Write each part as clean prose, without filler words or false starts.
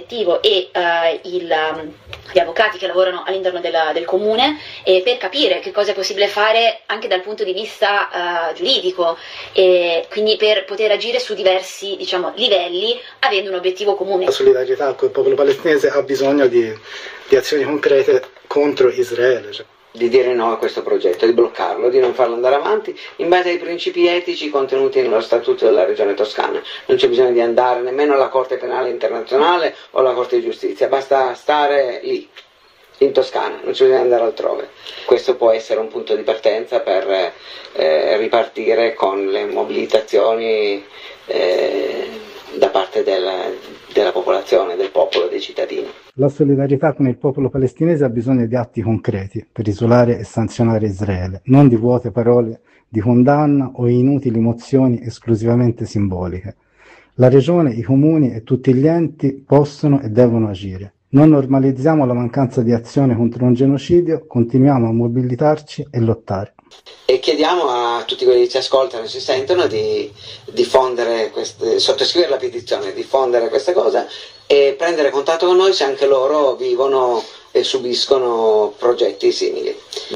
obiettivo e gli avvocati che lavorano all'interno del comune, per capire che cosa è possibile fare anche dal punto di vista giuridico, e quindi per poter agire su diversi, diciamo, livelli avendo un obiettivo comune. La solidarietà con il popolo palestinese ha bisogno di azioni concrete contro Israele. Di dire no a questo progetto, di bloccarlo, di non farlo andare avanti in base ai principi etici contenuti nello statuto della regione toscana. Non c'è bisogno di andare nemmeno alla Corte Penale Internazionale o alla Corte di Giustizia, basta stare lì, in Toscana, non c'è bisogno di andare altrove. Questo può essere un punto di partenza per ripartire con le mobilitazioni da parte della popolazione, del popolo, dei cittadini. La solidarietà con il popolo palestinese ha bisogno di atti concreti per isolare e sanzionare Israele, non di vuote parole di condanna o inutili mozioni esclusivamente simboliche. La regione, i comuni e tutti gli enti possono e devono agire. Non normalizziamo la mancanza di azione contro un genocidio, continuiamo a mobilitarci e lottare. E chiediamo a tutti quelli che ci ascoltano e ci sentono di diffondere sottoscrivere la petizione, diffondere questa cosa e prendere contatto con noi se anche loro vivono e subiscono progetti simili.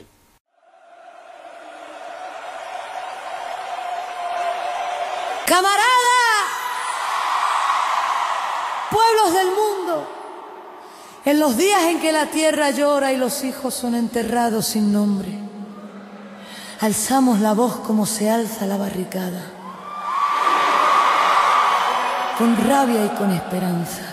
Camarada, pueblos del mundo, en los días en que la tierra llora y los hijos son enterrados sin nombre, alzamos la voz como se alza la barricada, con rabia y con esperanza.